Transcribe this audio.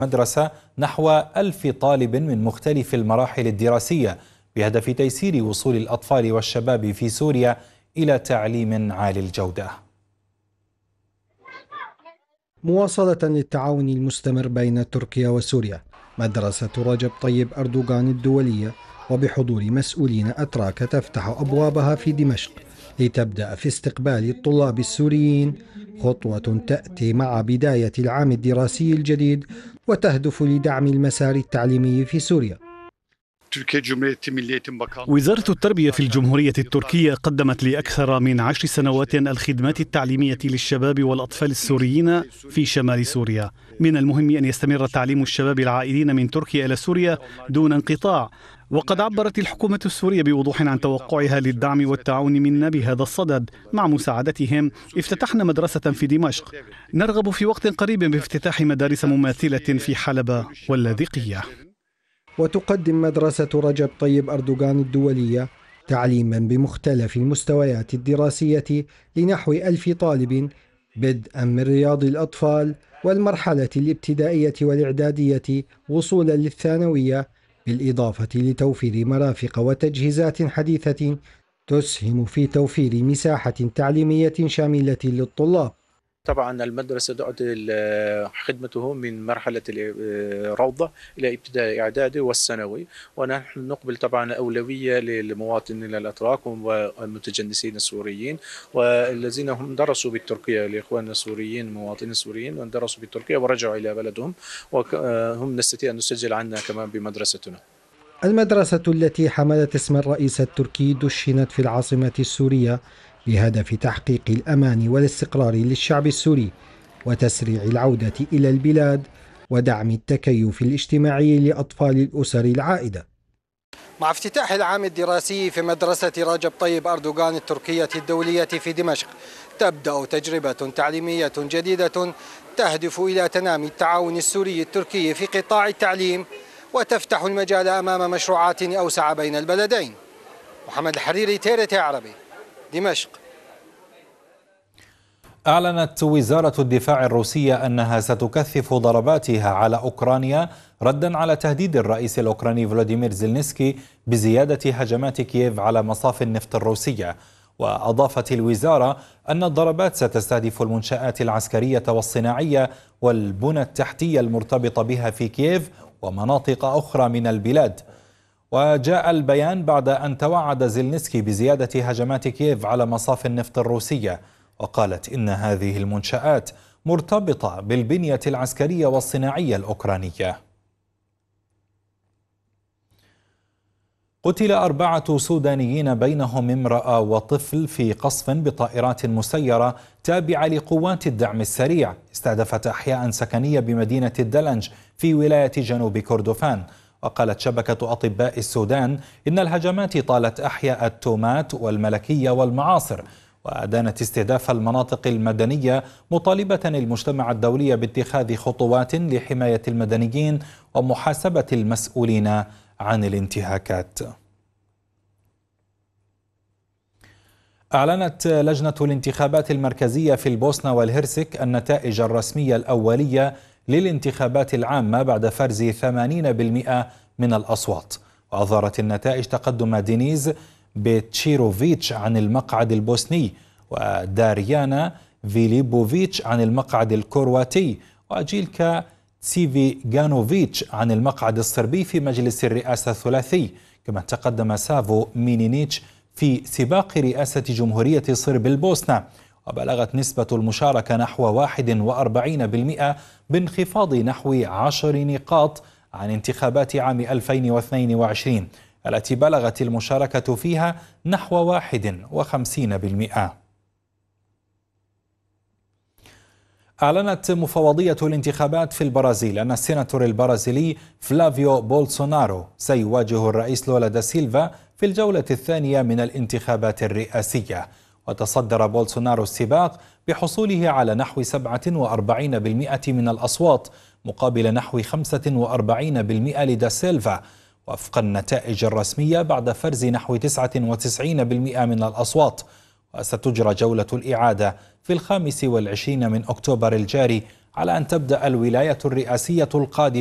مدرسة نحو 1000 طالب من مختلف المراحل الدراسية بهدف تيسير وصول الأطفال والشباب في سوريا إلى تعليم عالي الجودة. مواصلة للتعاون المستمر بين تركيا وسوريا، مدرسة رجب طيب أردوغان الدولية وبحضور مسؤولين أتراك تفتح أبوابها في دمشق لتبدأ في استقبال الطلاب السوريين، خطوة تأتي مع بداية العام الدراسي الجديد وتهدف لدعم المسار التعليمي في سوريا. وزارة التربية في الجمهورية التركية قدمت لأكثر من 10 سنوات الخدمات التعليمية للشباب والأطفال السوريين في شمال سوريا. من المهم أن يستمر تعليم الشباب العائدين من تركيا إلى سوريا دون انقطاع، وقد عبرت الحكومة السورية بوضوح عن توقعها للدعم والتعاون منا بهذا الصدد. مع مساعدتهم افتتحنا مدرسة في دمشق، نرغب في وقت قريب بافتتاح مدارس مماثلة في حلب واللاذقية. وتقدم مدرسة رجب طيب أردوغان الدولية تعليما بمختلف المستويات الدراسية لنحو 1000 طالب، بدءا من رياض الأطفال والمرحلة الابتدائية والإعدادية وصولا للثانوية، بالإضافة لتوفير مرافق وتجهيزات حديثة تسهم في توفير مساحة تعليمية شاملة للطلاب. طبعا المدرسة تعطي خدمته من مرحلة الروضة إلى ابتدائي إعدادي والثانوي، ونحن نقبل طبعا أولوية للمواطنين الأتراك والمتجنسين السوريين والذين هم درسوا بالتركية، لإخواننا السوريين المواطنين السوريين ودرسوا بالتركية ورجعوا إلى بلدهم، وهم نستطيع أن نسجل عنا كمان بمدرستنا. المدرسة التي حملت اسم الرئيس التركي دشنت في العاصمة السورية بهدف تحقيق الأمان والاستقرار للشعب السوري وتسريع العودة إلى البلاد ودعم التكيف الاجتماعي لأطفال الأسر العائدة. مع افتتاح العام الدراسي في مدرسة رجب طيب أردوغان التركية الدولية في دمشق، تبدأ تجربة تعليمية جديدة تهدف إلى تنامي التعاون السوري التركي في قطاع التعليم وتفتح المجال أمام مشروعات أوسع بين البلدين. محمد الحريري، TRT عربي، دمشق. أعلنت وزارة الدفاع الروسية أنها ستكثف ضرباتها على أوكرانيا ردا على تهديد الرئيس الأوكراني فلاديمير زيلينسكي بزيادة هجمات كييف على مصافي النفط الروسية. وأضافت الوزارة أن الضربات ستستهدف المنشآت العسكرية والصناعية والبنى التحتية المرتبطة بها في كييف ومناطق أخرى من البلاد. وجاء البيان بعد أن توعد زيلينسكي بزيادة هجمات كييف على مصافي النفط الروسية، وقالت إن هذه المنشآت مرتبطة بالبنية العسكرية والصناعية الأوكرانية. قتل 4 سودانيين بينهم امرأة وطفل في قصف بطائرات مسيرة تابعة لقوات الدعم السريع استهدفت أحياء سكنية بمدينة الدلنج في ولاية جنوب كردفان. وقالت شبكة أطباء السودان إن الهجمات طالت أحياء التومات والملكية والمعاصر، وأدانت استهداف المناطق المدنية مطالبة المجتمع الدولي باتخاذ خطوات لحماية المدنيين ومحاسبة المسؤولين عن الانتهاكات. أعلنت لجنة الانتخابات المركزية في البوسنة والهرسك النتائج الرسمية الأولية للانتخابات العامة بعد فرز 80% من الأصوات. وأظهرت النتائج تقدم دينيز بتشيروفيتش عن المقعد البوسني وداريانا فيليبوفيتش عن المقعد الكرواتي وجيلكا تسيفيغانوفيتش عن المقعد الصربي في مجلس الرئاسة الثلاثي. كما تقدم سافو مينينيتش في سباق رئاسة جمهورية صرب البوسنة، وبلغت نسبة المشاركة نحو 41% بانخفاض نحو 10 نقاط عن انتخابات عام 2022 التي بلغت المشاركة فيها نحو 51%. أعلنت مفوضية الانتخابات في البرازيل أن السيناتور البرازيلي فلافيو بولسونارو سيواجه الرئيس لولا دا سيلفا في الجولة الثانية من الانتخابات الرئاسية. وتصدر بولسونارو السباق بحصوله على نحو 47% من الأصوات مقابل نحو 45% لدا سيلفا وفق النتائج الرسمية بعد فرز نحو 99% من الأصوات. وستجرى جولة الإعادة في 25 من أكتوبر الجاري على أن تبدأ الولاية الرئاسية القادمة